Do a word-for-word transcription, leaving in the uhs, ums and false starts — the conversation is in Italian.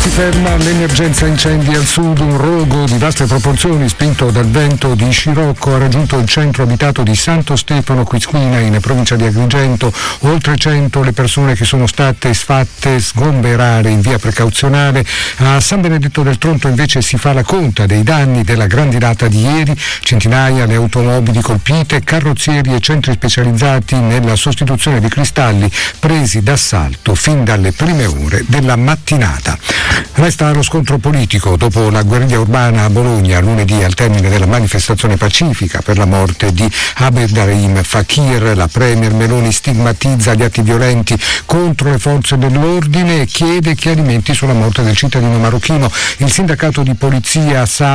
si ferma l'emergenza incendi al sud. Un rogo di vaste proporzioni spinto dal vento di scirocco ha raggiunto il centro abitato di Santo Stefano Quisquina in provincia di Agrigento. Oltre cento le persone che sono state fatte sgomberare in via precauzionale. A San Benedetto del Tronto invece si fa la conta dei danni della grandinata di ieri. Centinaia le automobili colpite, carrozzieri e centri specializzati nella sostituzione di cristalli presi d'assalto fin dalle prime ore della mattinata. Resta lo scontro politico dopo la guerriglia urbana a Bologna lunedì al termine della manifestazione pacifica per la morte di Abderrahim Fakir. La premier Meloni stigmatizza gli atti violenti contro le forze dell'ordine e chiede chiarimenti sulla morte del cittadino marocchino. Il sindacato di polizia sa